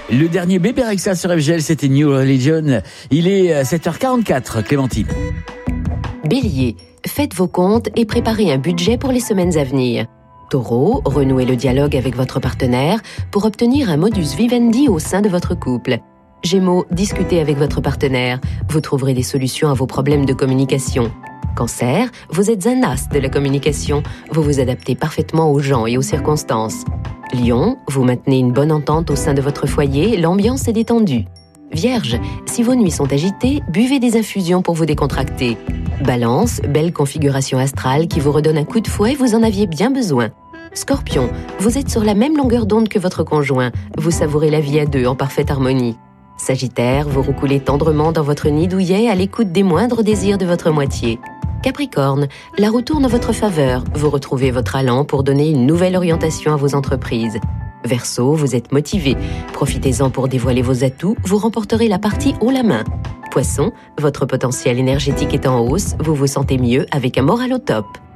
Le dernier bébé Rexa sur FGL, c'était New Religion. Il est 7h44, Clémentine. Bélier, faites vos comptes et préparez un budget pour les semaines à venir. Taureau, renouez le dialogue avec votre partenaire pour obtenir un modus vivendi au sein de votre couple. Gémeaux, discutez avec votre partenaire. Vous trouverez des solutions à vos problèmes de communication. Cancer, vous êtes un as de la communication. Vous vous adaptez parfaitement aux gens et aux circonstances. Lion, vous maintenez une bonne entente au sein de votre foyer, l'ambiance est détendue. Vierge, si vos nuits sont agitées, buvez des infusions pour vous décontracter. Balance, belle configuration astrale qui vous redonne un coup de fouet, vous en aviez bien besoin. Scorpion, vous êtes sur la même longueur d'onde que votre conjoint. Vous savourez la vie à deux en parfaite harmonie. Sagittaire, vous roucoulez tendrement dans votre nid douillet à l'écoute des moindres désirs de votre moitié. Capricorne, la roue tourne en votre faveur. Vous retrouvez votre allant pour donner une nouvelle orientation à vos entreprises. Verseau, vous êtes motivé. Profitez-en pour dévoiler vos atouts, vous remporterez la partie haut la main. Poisson, votre potentiel énergétique est en hausse, vous vous sentez mieux avec un moral au top.